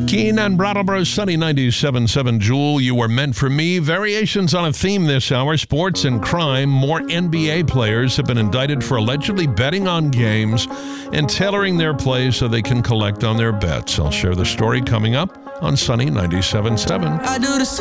Keen and Brattleboro, Sunny 97.7. Jewel, you were meant for me. Variations on a theme this hour, sports and crime. More NBA players have been indicted for allegedly betting on games and tailoring their plays so they can collect on their bets. I'll share the story coming up on Sunny 97.7.